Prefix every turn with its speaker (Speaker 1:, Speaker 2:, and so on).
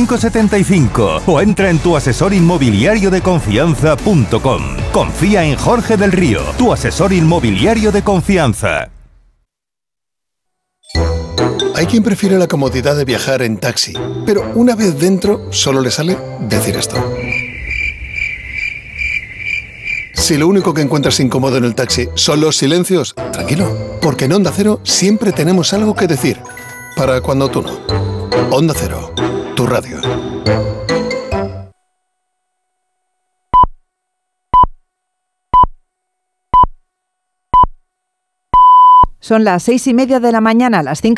Speaker 1: 75 o entra en tuasesorinmobiliariodeconfianza.com. Confía en Jorge del Río, tu asesor inmobiliario de confianza.
Speaker 2: Hay quien prefiere la comodidad de viajar en taxi, pero una vez dentro solo le sale decir esto. Si lo único que encuentras incómodo en el taxi son los silencios, tranquilo, porque en Onda Cero siempre tenemos algo que decir. Para cuando tú no. Onda Cero, tu radio.
Speaker 3: Son las 6:30 de la mañana, las 5.